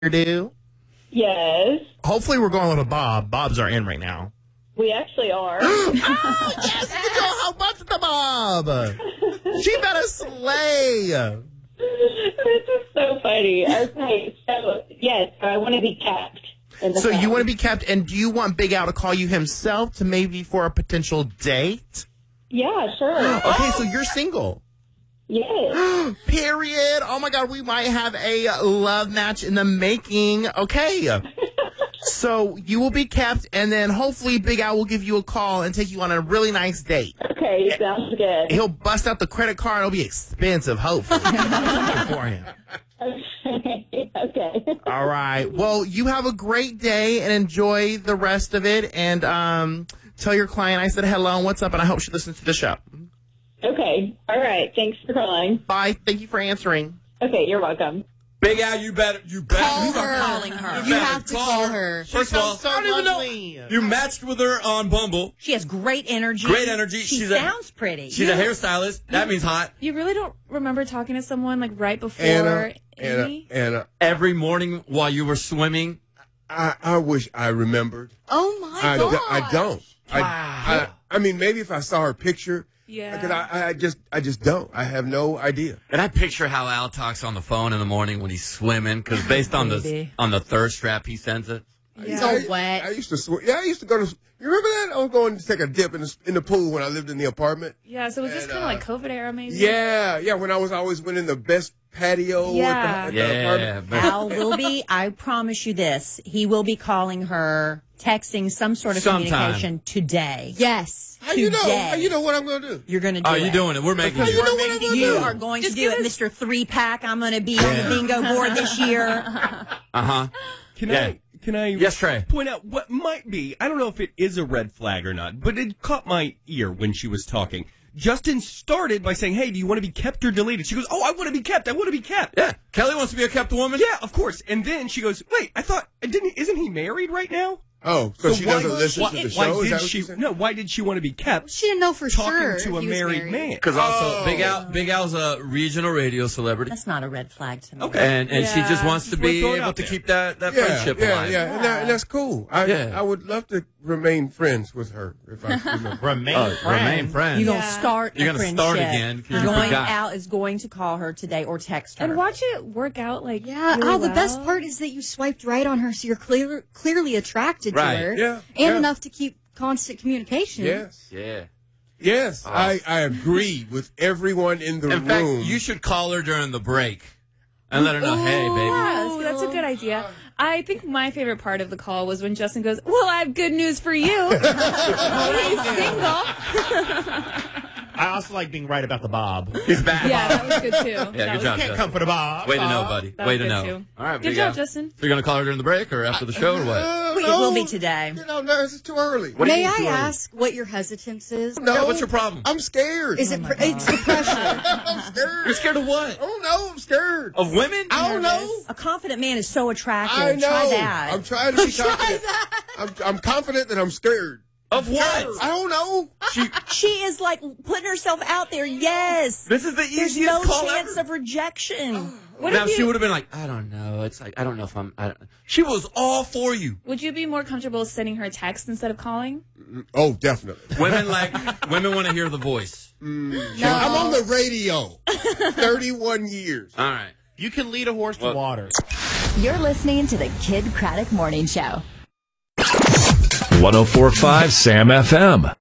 do? Yes, Hopefully we're going with a Bob. Bobs are in right now. we actually are. Oh, yes, we can go how much the Bob. She better slay. This is so funny. Okay, so, yes, I want to be kept. In the So phone. you want to be kept, and do you want Big Al to call you himself to maybe for a potential date? Yeah, sure. Okay, so you're single. Yes. Period. Oh my God, we might have a love match in the making. Okay. So you will be kept, and then hopefully Big Al will give you a call and take you on a really nice date. Okay, sounds good. He'll bust out the credit card. It'll be expensive, hopefully, for him. Okay. All right. Well, you have a great day and enjoy the rest of it. And tell your client I said hello and what's up, and I hope she listens to the show. Okay. All right. Thanks for calling. Bye. Thank you for answering. Okay, you're welcome. Big Al, you better. Call her. Calling her. You have to call her. First of all, so I don't even lovely. know. You matched with her on Bumble. She has great energy. Great energy. She She's sounds pretty. She's a hairstylist. That means hot. You really don't remember talking to someone like right before Amy? Anna, Every morning while you were swimming. I wish I remembered. Oh my God. I don't. I mean, maybe if I saw her picture. Yeah. Because I just don't. I have no idea. And I picture how Al talks on the phone in the morning when he's swimming, because based on the thirst trap he sends it. He's all wet. I used to swim. Yeah, I used to go to. You remember that? I was going to take a dip in the pool when I lived in the apartment. Yeah, so was this kind of like COVID era maybe? Yeah. When I was always winning the best patio at the apartment. Al will be, I promise you this, he will be calling her, texting some sort of communication today. Yes. How you know what I'm going to do? You're going to do it. Oh, you're doing it. We're making You know what I'm going to do? You are going to do it, Mr. 3-pack. I'm going to be on the bingo board this year. Uh-huh. Can I Yes, Trey. point out what might be, I don't know if it is a red flag or not, but it caught my ear when she was talking. Justin started by saying, hey, do you want to be kept or deleted? She goes, oh, I want to be kept. I want to be kept. Yeah. Kelly wants to be a kept woman. Yeah, of course. And then she goes, wait, I thought, isn't he married right now? Oh, so she doesn't listen to the show? Why Is that did what she? you're saying? No, why did she want to be kept? She didn't know for talking sure to a he was married man. Because also, Big Al's a regional radio celebrity. That's not a red flag to me. Okay. And she just wants to be Throw it able out to there. keep that friendship alive. Yeah, and that's cool. I would love to remain friends with her if I remember. Remain friends. You're going to start You're a gonna friendship. start again 'cause you forgot. Al is going to call her today or text her. And watch it work out like Yeah, really the well. best part is that you swiped right on her, so you're clearly attracted Right. to her. Yeah, And yeah. enough to keep constant communication. Yes. Yeah. Yes, I agree with everyone in the In room. fact, you should call her during the break and let her know, hey, baby. Yeah, that's a good idea. I think my favorite part of the call was when Justin goes, well, I have good news for you. He's single. I also like being right about the Bob. He's back. Yeah, that was good too. Yeah, good job, Can't Justin. come for the Bob. Way to know, buddy. That Way was to good, know. too. All right, Good Big job, Al. Justin. So you're going to call her during the break or after the show or what? It will be today. No, it's too early. What do you May mean I too early? ask what your hesitance is? No, Yeah, what's your problem? I'm scared. Is it? It's the pressure. I'm scared. You're scared of what? I don't know. I'm scared. Of women? I don't know. A confident man is so attractive. I know. Try that. I'm trying to be confident. I'm confident that I'm scared. Of what? I don't know. She is like putting herself out there. Yes. This is the There's easiest no call chance ever. of rejection. What Now, if she you, would have been like, I don't know. It's like, I don't know if I'm... She was all for you. would you be more comfortable sending her a text instead of calling? Oh, definitely. Women want to hear the voice. I'm on the radio. 31 years. All right. You can lead a horse to water. You're listening to the Kid Craddock Morning Show. 104.5 Sam FM.